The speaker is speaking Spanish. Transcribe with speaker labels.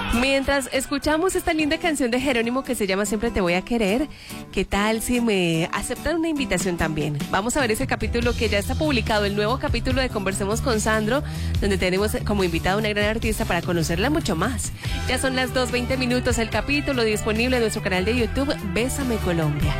Speaker 1: Mientras escuchamos esta linda canción de Jerónimo que se llama Siempre te voy a querer, ¿qué tal si me aceptan una invitación también? Vamos a ver ese capítulo que ya está publicado, el nuevo capítulo de Conversemos con Sandro, donde tenemos como invitada a una gran artista para conocerla mucho más. Ya son las 2:20 el capítulo disponible en nuestro canal de YouTube Bésame Colombia.